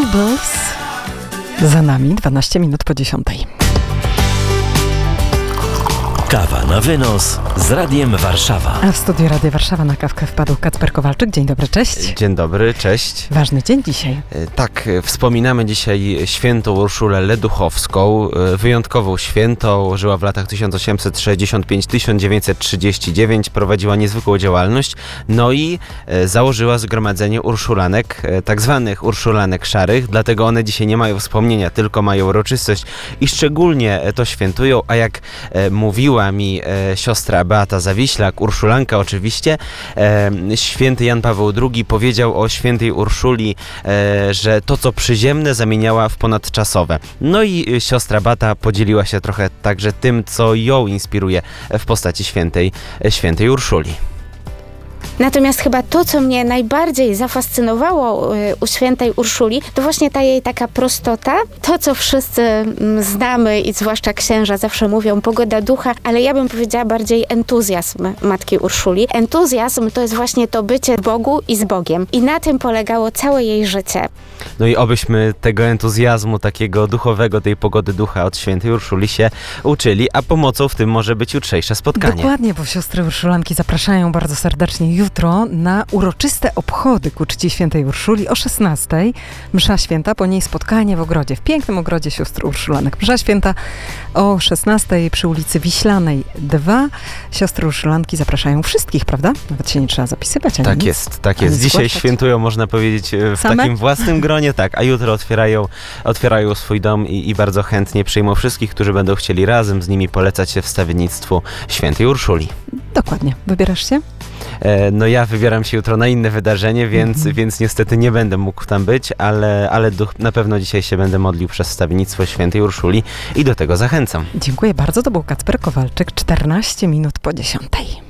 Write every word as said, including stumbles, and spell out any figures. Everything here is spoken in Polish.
Blues. Za nami dwanaście minut po dziesiątej. Kawa na wynos z Radiem Warszawa. A w studiu Radia Warszawa na kawkę wpadł Kacper Kowalczyk. Dzień dobry, cześć. Dzień dobry, cześć. Ważny dzień dzisiaj. Tak, wspominamy dzisiaj świętą Urszulę Leduchowską. Wyjątkową świętą, żyła w latach tysiąc osiemset sześćdziesiąt pięć do tysiąc dziewięćset trzydzieści dziewięć, prowadziła niezwykłą działalność, no i założyła zgromadzenie urszulanek, tak zwanych urszulanek szarych, dlatego one dzisiaj nie mają wspomnienia, tylko mają uroczystość i szczególnie to świętują, a jak mówiła mi e, siostra Beata Zawiślak, urszulanka oczywiście, e, święty Jan Paweł drugi powiedział o świętej Urszuli, e, że to co przyziemne zamieniała w ponadczasowe. No i e, siostra Beata podzieliła się trochę także tym, co ją inspiruje w postaci świętej, e, świętej Urszuli. Natomiast chyba to, co mnie najbardziej zafascynowało u świętej Urszuli, to właśnie ta jej taka prostota. To, co wszyscy znamy i zwłaszcza księża zawsze mówią, pogoda ducha, ale ja bym powiedziała bardziej entuzjazm matki Urszuli. Entuzjazm to jest właśnie to bycie w Bogu i z Bogiem. I na tym polegało całe jej życie. No i obyśmy tego entuzjazmu, takiego duchowego, tej pogody ducha od świętej Urszuli się uczyli, a pomocą w tym może być jutrzejsze spotkanie. Dokładnie, bo siostry urszulanki zapraszają bardzo serdecznie jutro na uroczyste obchody ku czci świętej Urszuli o szesnastej. Msza święta, po niej spotkanie w ogrodzie, w pięknym ogrodzie sióstr urszulanek. Msza święta o szesnastej przy ulicy Wiślanej dwa. Siostry urszulanki zapraszają wszystkich, prawda? Nawet się nie trzeba zapisywać. Tak nic, jest, tak jest. Dzisiaj zgłaszać. świętują, można powiedzieć, w Same? takim własnym gronie, tak, a jutro otwierają, otwierają swój dom i, i bardzo chętnie przyjmą wszystkich, którzy będą chcieli razem z nimi polecać się wstawiennictwu świętej Urszuli. Dokładnie. Wybierasz się? E, no ja wybieram się jutro na inne wydarzenie, więc, Mhm. więc niestety nie będę mógł tam być, ale, ale duch, na pewno dzisiaj się będę modlił przez wstawiennictwo świętej Urszuli i do tego zachęcam. Dziękuję bardzo. To był Kacper Kowalczyk. czternaście minut po dziesiątej.